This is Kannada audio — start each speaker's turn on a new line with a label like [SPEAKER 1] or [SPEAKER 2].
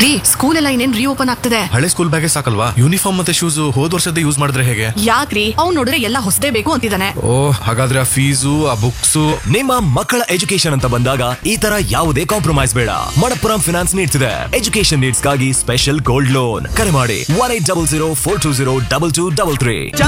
[SPEAKER 1] ರೀ, ಸ್ಕೂಲ್ ಎಲ್ಲ ಇನ್ನೇನ್ ರೀಓಪನ್ ಆಗ್ತದೆ.
[SPEAKER 2] ಹಳೆ ಸ್ಕೂಲ್ ಬ್ಯಾಗೇ ಸಾಕಲ್ವಾ? ಯೂನಿಫಾರ್ಮ್ ಮತ್ತೆ ಶೂಸ್ ಹೋದ್ ವರ್ಷದ ಯೂಸ್ ಮಾಡಿದ್ರೆ ಹೇಗೆ?
[SPEAKER 1] ಯಾಕ್ರಿ, ಅವ್ನ್ ನೋಡಿದ್ರೆ ಎಲ್ಲ ಹೊಸದೇ ಬೇಕು ಅಂತಿದ್ದಾನೆ.
[SPEAKER 2] ಓ, ಹಾಗಾದ್ರೆ ಆ ಫೀಸು ಆ ಬುಕ್ಸು.
[SPEAKER 3] ನಿಮ್ಮ ಮಕ್ಕಳ ಎಜುಕೇಶನ್ ಅಂತ ಬಂದಾಗ ಈ ತರ ಯಾವುದೇ ಕಾಂಪ್ರಮೈಸ್ ಬೇಡ. ಮಣಪ್ಪುರಂ ಫಿನಾನ್ಸ್ ನೀಡ್ತಿದೆ ಎಜುಕೇಶನ್ ನೀಡ್ಸ್ ಗಾಗಿ ಸ್ಪೆಷಲ್ ಗೋಲ್ಡ್ ಲೋನ್. ಕರೆ ಮಾಡಿ 1800 420 2233.